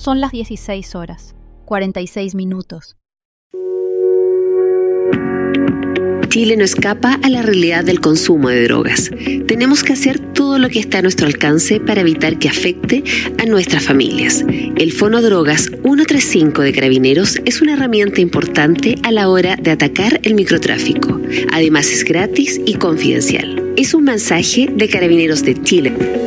Son las 16 horas, 46 minutos. Chile no escapa a la realidad del consumo de drogas. Tenemos que hacer todo lo que está a nuestro alcance para evitar que afecte a nuestras familias. El Fonodrogas 135 de Carabineros es una herramienta importante a la hora de atacar el microtráfico. Además es gratis y confidencial. Es un mensaje de Carabineros de Chile.